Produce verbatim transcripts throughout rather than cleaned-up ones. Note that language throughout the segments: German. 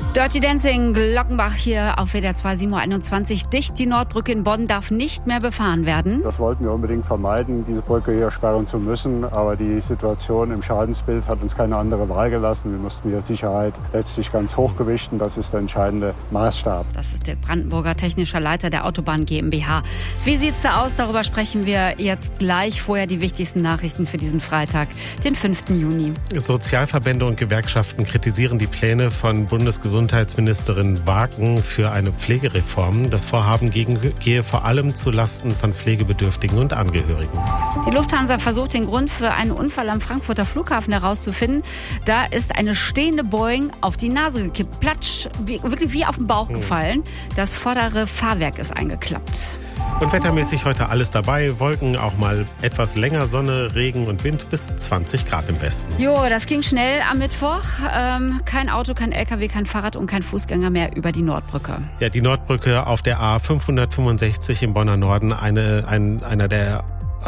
Dirty Dancing, Glockenbach hier auf W D R zwei, sieben Uhr einundzwanzig. Dicht, die Nordbrücke in Bonn darf nicht mehr befahren werden. Das wollten wir unbedingt vermeiden, diese Brücke hier sperren zu müssen. Aber die Situation im Schadensbild hat uns keine andere Wahl gelassen. Wir mussten hier Sicherheit letztlich ganz hochgewichten. Das ist der entscheidende Maßstab. Das ist Dirk Brandenburger, technischer Leiter der Autobahn GmbH. Wie sieht's da aus? Darüber sprechen wir jetzt gleich. Vorher die wichtigsten Nachrichten für diesen Freitag, den fünften Juni. Sozialverbände und Gewerkschaften kritisieren die Pläne von Bundesgesundheitsministerin Wagen für eine Pflegereform. Das Vorhaben gehe vor allem zu Lasten von Pflegebedürftigen und Angehörigen. Die Lufthansa versucht, den Grund für einen Unfall am Frankfurter Flughafen herauszufinden. Da ist eine stehende Boeing auf die Nase gekippt. Platsch, wie, wirklich wie auf den Bauch gefallen. Das vordere Fahrwerk ist eingeklappt. Und wettermäßig heute alles dabei. Wolken, auch mal etwas länger Sonne, Regen und Wind bis zwanzig Grad im Westen. Jo, das ging schnell am Mittwoch. Ähm, kein Auto, kein L K W, kein Fahrrad und kein Fußgänger mehr über die Nordbrücke. Ja, die Nordbrücke auf der A fünfhundertfünfundsechzig im Bonner Norden, eine, ein, einer der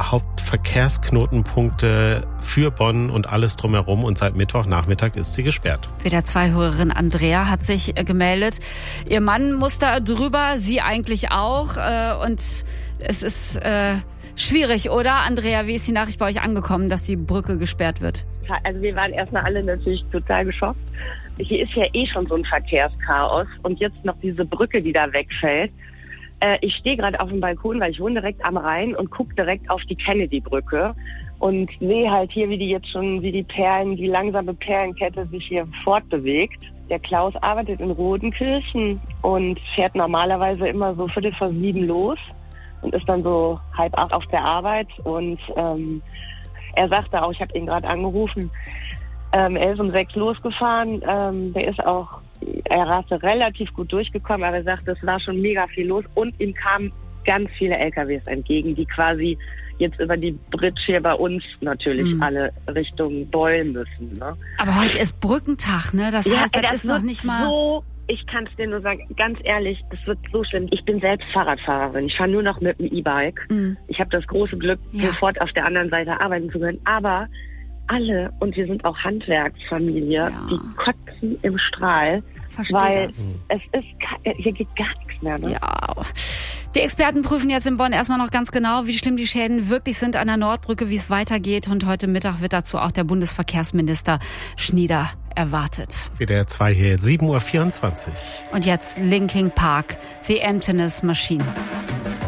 Hauptverkehrsknotenpunkte für Bonn und alles drumherum. Und seit Mittwochnachmittag ist sie gesperrt. W D R zwei-Hörerin Andrea hat sich äh, gemeldet. Ihr Mann muss da drüber, sie eigentlich auch. Äh, und es ist äh, schwierig, oder? Andrea, wie ist die Nachricht bei euch angekommen, dass die Brücke gesperrt wird? Also wir waren erstmal alle natürlich total geschockt. Hier ist ja eh schon so ein Verkehrschaos. Und jetzt noch diese Brücke, die da wegfällt. Ich stehe gerade auf dem Balkon, weil ich wohne direkt am Rhein und gucke direkt auf die Kennedy-Brücke und sehe halt hier, wie die jetzt schon, wie die Perlen, die langsame Perlenkette sich hier fortbewegt. Der Klaus arbeitet in Rodenkirchen und fährt normalerweise immer so viertel vor sieben los und ist dann so halb acht auf der Arbeit. Und ähm, er sagte auch, ich habe ihn gerade angerufen, ähm, er ist um sechs losgefahren, ähm, der ist auch Er raste relativ gut durchgekommen, aber er sagte, es war schon mega viel los und ihm kamen ganz viele L K Ws entgegen, die quasi jetzt über die Bridge hier bei uns natürlich mhm. alle Richtung Beul müssen. Ne? Aber heute ist Brückentag, ne? Das ja, heißt, das, das ist noch nicht mal... So, ich kann es dir nur sagen, ganz ehrlich, das wird so schlimm. Ich bin selbst Fahrradfahrerin, ich fahre nur noch mit dem E-Bike. Mhm. Ich habe das große Glück, ja. sofort auf der anderen Seite arbeiten zu können, aber alle, und wir sind auch Handwerksfamilie, ja. die kotzen im Strahl, Versteh weil das. es ist, hier geht gar nichts mehr. Ne? Ja. Die Experten prüfen jetzt in Bonn erstmal noch ganz genau, wie schlimm die Schäden wirklich sind an der Nordbrücke, wie es weitergeht. Und heute Mittag wird dazu auch der Bundesverkehrsminister Schnieder erwartet. W D R zwei hier, sieben Uhr vierundzwanzig. Und jetzt Linkin Park, The Emptiness Machine.